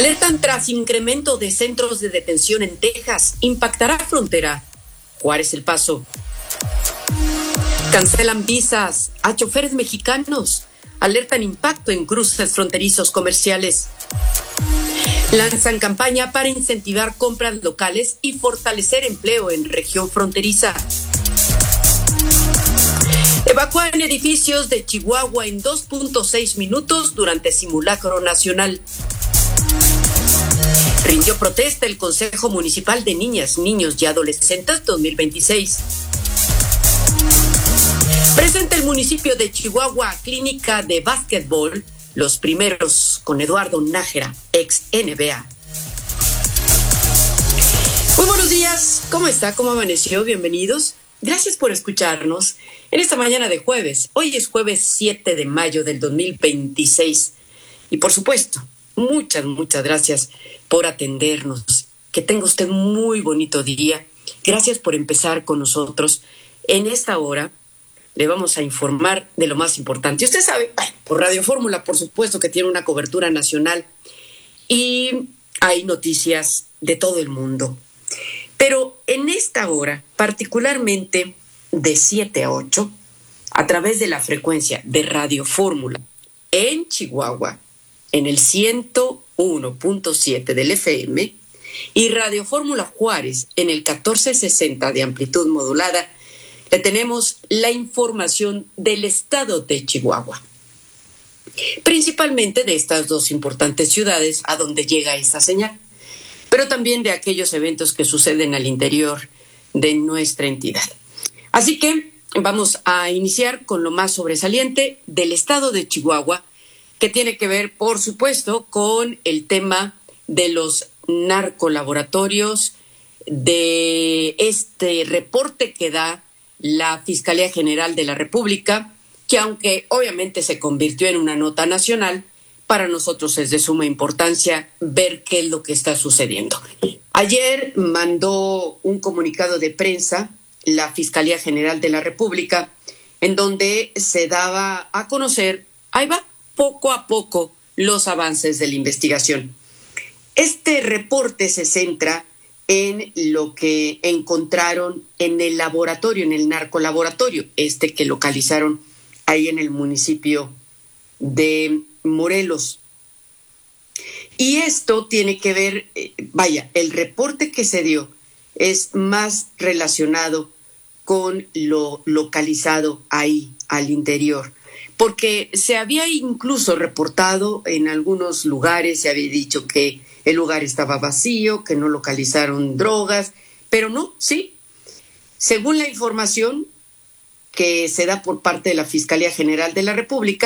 Alertan tras incremento de centros de detención en Texas. Impactará frontera. Juárez El Paso. Cancelan visas a choferes mexicanos. Alertan impacto en cruces fronterizos comerciales. Lanzan campaña para incentivar compras locales y fortalecer empleo en región fronteriza. Evacúan edificios de Chihuahua en 2.6 minutos durante simulacro nacional. Rindió protesta el Consejo Municipal de Niñas, Niños y Adolescentes 2026. Presenta el municipio de Chihuahua clínica de básquetbol, los primeros con Eduardo Nájera, ex NBA. Muy buenos días, ¿cómo está? ¿Cómo amaneció? Bienvenidos. Gracias por escucharnos en esta mañana de jueves. Hoy es jueves 7 de mayo del 2026. Y por supuesto, muchas gracias por atendernos. Que tenga usted muy bonito día. Gracias por empezar con nosotros. En esta hora le vamos a informar de lo más importante. Usted sabe, por Radio Fórmula, por supuesto, que tiene una cobertura nacional y hay noticias de todo el mundo. Pero en esta hora, particularmente de 7 a 8, a través de la frecuencia de Radio Fórmula en Chihuahua, en el 101.7 del FM, y Radio Fórmula Juárez en el 1460 de amplitud modulada, le tenemos la información del estado de Chihuahua. Principalmente de estas dos importantes ciudades a donde llega esta señal, pero también de aquellos eventos que suceden al interior de nuestra entidad. Así que vamos a iniciar con lo más sobresaliente del estado de Chihuahua, que tiene que ver, por supuesto, con el tema de los narcolaboratorios, de este reporte que da la Fiscalía General de la República, que aunque obviamente se convirtió en una nota nacional, para nosotros es de suma importancia ver qué es lo que está sucediendo. Ayer mandó un comunicado de prensa la Fiscalía General de la República, en donde se daba a conocer, ahí va, poco a poco, los avances de la investigación. Este reporte se centra en lo que encontraron en el laboratorio, en el narcolaboratorio, que localizaron ahí en el municipio de Morelos. Y esto tiene que ver, el reporte que se dio es más relacionado con lo localizado ahí al interior, porque se había incluso reportado en algunos lugares, se había dicho que el lugar estaba vacío, que no localizaron drogas, pero no, sí. Según la información que se da por parte de la Fiscalía General de la República,